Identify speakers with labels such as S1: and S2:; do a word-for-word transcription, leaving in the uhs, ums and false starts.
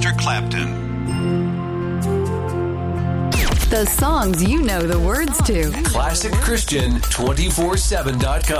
S1: Pastor Clapton.
S2: The songs you know the words to.
S3: classic christian two four seven dot com.